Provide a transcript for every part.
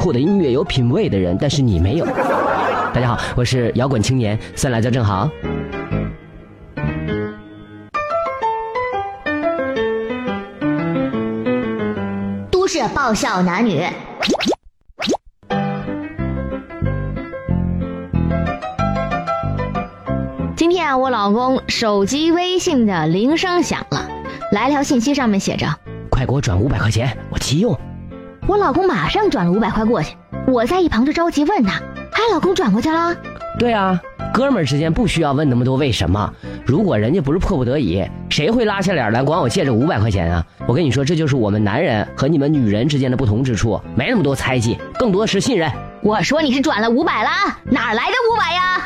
酷的音乐、有品味的人，但是你没有。大家好，我是摇滚青年酸辣椒正好。 都市爆笑男女。今天啊，我老公手机微信的铃声响了，来条信息，上面写着： 快给我转500块钱，我急用。 我老公马上转了500块过去，我在一旁就着急问他：老公转过去了？ 对啊，哥们儿之间不需要问那么多为什么，如果人家不是迫不得已，谁会拉下脸来管我借这500块钱啊？我跟你说，这就是我们男人和你们女人之间的不同之处，没那么多猜忌，更多的是信任。 我说你是转了500啦，哪来的500呀？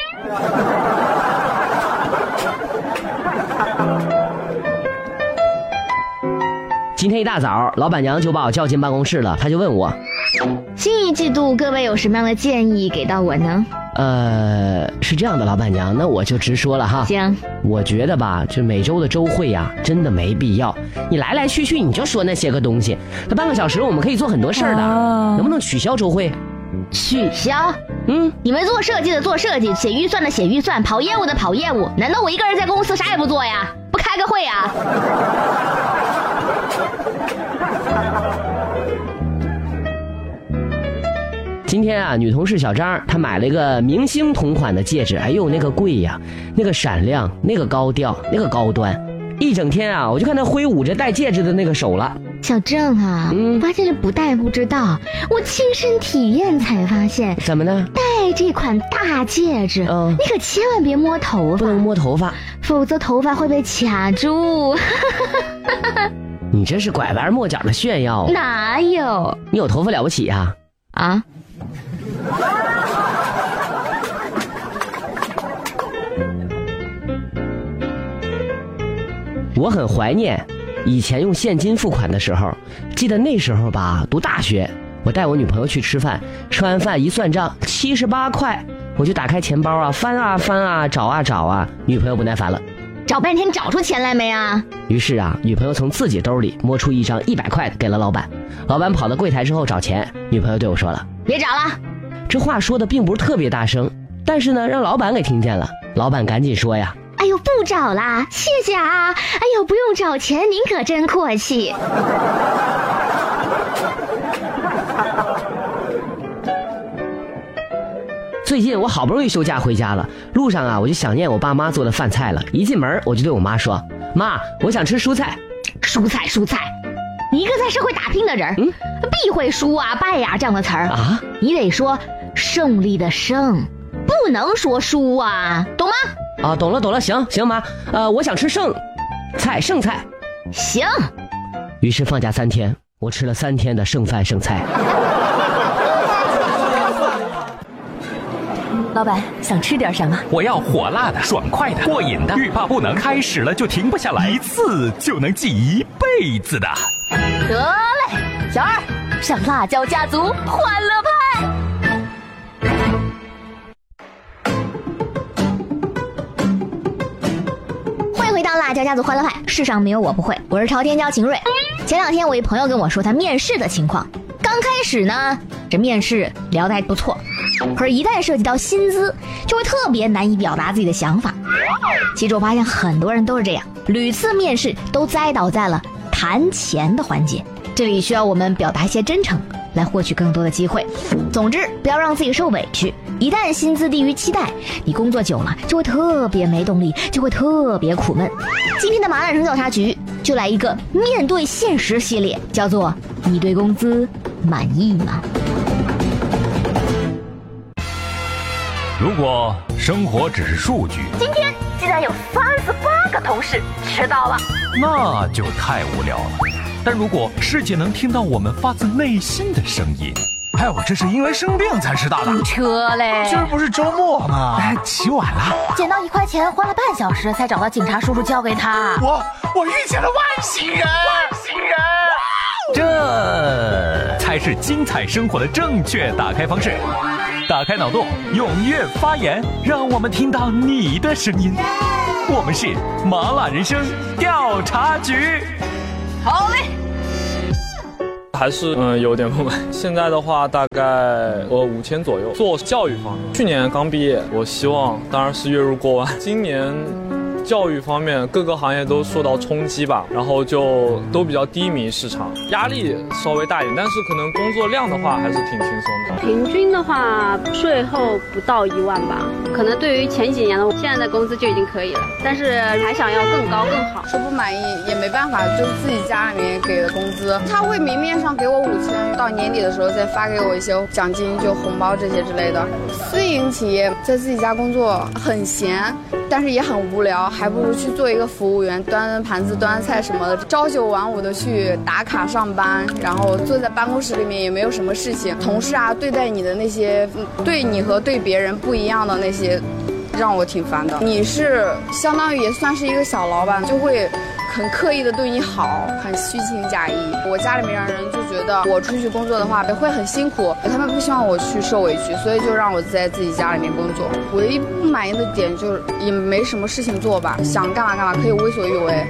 今天一大早，老板娘就把我叫进办公室了，她就问我， 新一季度各位有什么样的建议给到我呢？ 是这样的，老板娘，那我就直说了哈。 行， 我觉得吧，这每周的周会呀，真的没必要。你来来去去你就说那些个东西，那半个小时我们可以做很多事儿的，能不能取消周会？ 取消？你们做设计的做设计，写预算的写预算，跑业务的跑业务，难道我一个人在公司啥也不做呀？不开个会呀？ 今天啊，女同事小张她买了一个明星同款的戒指，哎呦那个贵呀，那个闪亮，那个高调，那个高端，一整天啊我就看她挥舞着戴戒指的那个手了。 小郑啊，发现是不戴不知道，我亲身体验才发现。 怎么呢？ 戴这款大戒指，你可千万别摸头发， 不能摸头发， 否则头发会被卡住。 你这是拐弯抹角的炫耀。 哪有？ 你有头发了不起呀？ 啊？ 我很怀念以前用现金付款的时候，记得那时候吧，读大学，我带我女朋友去吃饭，吃完饭一算账78块，我就打开钱包啊，翻啊翻啊，找啊找啊，女朋友不耐烦了， 找半天找出钱来没啊？ 于是啊，女朋友从自己兜里摸出一张100块的给了老板，老板跑到柜台之后找钱，女朋友对我说了： 别找了。 这话说的并不是特别大声，但是呢让老板给听见了，老板赶紧说呀： 哎呦，不找啦，谢谢啊！哎呦，不用找钱，您可真阔气。 最近我好不容易休假回家了，路上啊我就想念我爸妈做的饭菜了，一进门我就对我妈说：妈，我想吃蔬菜。 蔬菜，你一个在社会打拼的人，必会输啊败呀这样的词儿啊， 你得说胜利的胜，不能说输啊，懂吗？ 啊，懂了，行妈，我想吃剩菜。 行。 于是放假3天，我吃了3天的剩饭剩菜。 老板想吃点什么？ 我要火辣的、爽快的、过瘾的，欲罢不能，开始了就停不下来，一次就能记一辈子的。 得嘞，小二上辣椒家族欢乐派。 欢迎回到辣椒家族欢乐派，世上没有我不会，我是朝天椒秦瑞。前2天我一朋友跟我说他面试的情况，刚开始呢这面试聊得还不错，可是一旦涉及到薪资，就会特别难以表达自己的想法。其实我发现很多人都是这样，屡次面试都栽倒在了谈钱的环节。这里需要我们表达一些真诚，来获取更多的机会。总之，不要让自己受委屈。一旦薪资低于期待，你工作久了就会特别没动力，就会特别苦闷。今天的麻辣人生调查局就来一个面对现实系列，叫做你对工资满意吗？ 如果生活只是数据， 今天竟然有38个同事迟到了， 那就太无聊了。但如果世界能听到我们发自内心的声音， 哎，我这是因为生病才迟到的。 车嘞， 今儿不是周末吗？哎，起晚了， 捡到1块钱花了半小时才找到警察叔叔交给他。 我遇见了外星人， 这才是精彩生活的正确打开方式。打开脑洞，踊跃发言，让我们听到你的声音。我们是麻辣人生调查局。 好嘞。 还是有点不满。现在的话大概5000左右。做教育方面，去年刚毕业，我希望当然是月入过万。今年教育方面各个行业都受到冲击吧，然后就都比较低迷，市场压力稍微大一点，但是可能工作量的话还是挺轻松的。 平均的话税后不到1万吧，可能对于前几年的现在的工资就已经可以了，但是还想要更高更好。 说不满意也没办法，就是自己家里面给的工资，他会明面上给我5000，到年底的时候再发给我一些奖金，就红包这些之类的。私营企业在自己家工作很闲，但是也很无聊，还不如去做一个服务员，端端盘子端菜什么的，朝9晚5的去打卡上班，然后坐在办公室里面也没有什么事情，同事啊对待你的那些对你和对别人不一样的那些让我挺烦的。你是相当于也算是一个小老板，就会很刻意的对你好，很虚情假意。我家里面人就觉得我出去工作的话会很辛苦，他们不希望我去受委屈，所以就让我在自己家里面工作。唯一不满意的点就是也没什么事情做吧，想干嘛干嘛，可以为所欲为。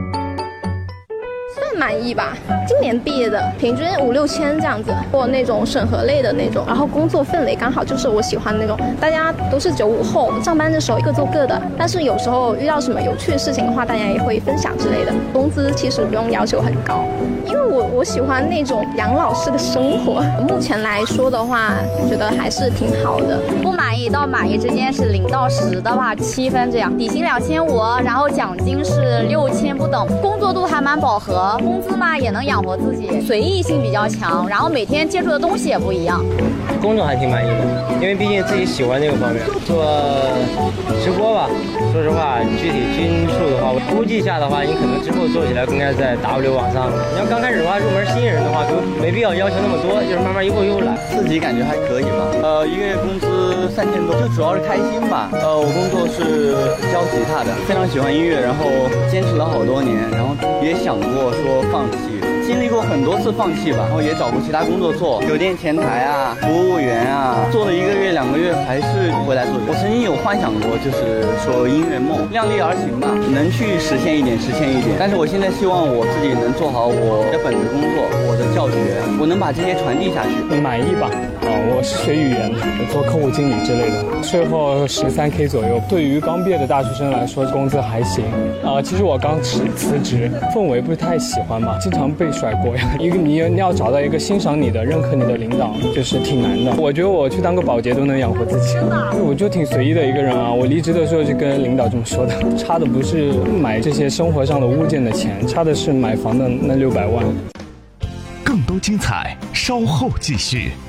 满意吧，今年毕业的，平均5、6千这样子，做那种审核类的那种，然后工作氛围刚好就是我喜欢的那种，大家都是95后，上班的时候各做各的，但是有时候遇到什么有趣的事情的话，大家也会分享之类的。工资其实不用要求很高，因为我喜欢那种养老式的生活。目前来说的话，觉得还是挺好的。 不满意到满意之间是0到10的话7分这样，底薪2500，然后奖金是6000不等，工作度还蛮饱和。工资嘛也能养活自己，随意性比较强，然后每天接触的东西也不一样。 工作还挺满意的，因为毕竟自己喜欢这个方面。做直播吧，说实话，具体均数的话，我估计一下的话，你可能之后做起来应该在 W 往上。你要刚开始的话，入门新人的话，就没必要要求那么多，就是慢慢一步一步来。 自己感觉还可以吧，一个月工资3000多，就主要是开心吧。我工作是教吉他的，非常喜欢音乐，然后坚持了好多年，然后也想过说放弃。经历过很多次放弃吧，然后也找过其他工作做，酒店前台啊，服务员啊，做了1个月、2个月，还是回来做。我曾经有幻想过，就是说音乐梦，量力而行吧，能去实现一点。但是我现在希望我自己能做好我的本职工作，我的教学，我能把这些传递下去。 满意吧？我是学语言的，做客户经理之类的，税后13K 左右。对于刚毕业的大学生来说，工资还行。其实我刚辞职，氛围不是太喜欢嘛，经常被甩锅呀。你要找到一个欣赏你的、认可你的领导，就是挺难的。我觉得我去当个保洁都能养活自己，我就挺随意的一个人啊。我离职的时候就跟领导这么说的，差的不是买这些生活上的物件的钱，差的是买房的那600万。 更多精彩，稍后继续。